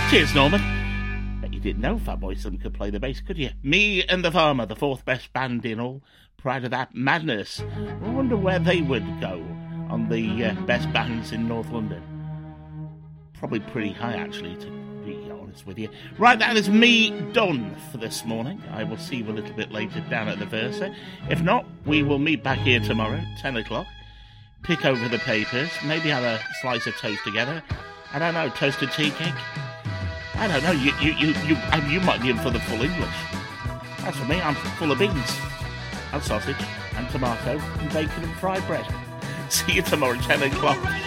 Cheers, Norman. Bet you didn't know Fatboy Slim could play the bass, could you? Me and the Farmer, the fourth best band in all. Proud of that madness. I wonder where they would go on the best bands in North London. Probably pretty high, actually, to be honest with you. Right, that is me done for this morning. I will see you a little bit later down at the Versa. If not, we will meet back here tomorrow, 10 o'clock. Pick over the papers, maybe have a slice of toast together. I don't know, toasted tea cake? I don't know, you might be in for the full English. As for me, I'm full of beans and sausage and tomato and bacon and fried bread. See you tomorrow, 10 o'clock.